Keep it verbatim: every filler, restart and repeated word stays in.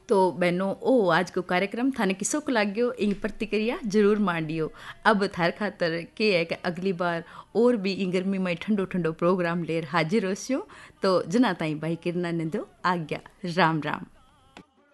तो बहनों ओ आज को कार्यक्रम थाने किसो को लाग्यो इन प्रतिक्रिया जरूर मांडियो। अब थार खातर के है कि अगली बार और भी इन गर्मी में ठंडो ठंडो प्रोग्राम लेर हाजिर होस्यो। तो जना ताई भाई किरणा ने दो आज्ञा। राम राम।